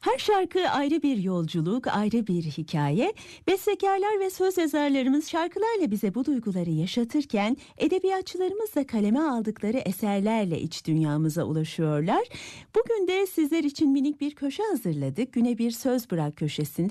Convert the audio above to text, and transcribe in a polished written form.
Her şarkı ayrı bir yolculuk, ayrı bir hikaye. Bestekarlar ve söz yazarlarımız şarkılarla bize bu duyguları yaşatırken edebiyatçılarımız da kaleme aldıkları eserlerle iç dünyamıza ulaşıyorlar. Bugün de sizler için minik bir köşe hazırladık. Güne bir söz bırak köşesinde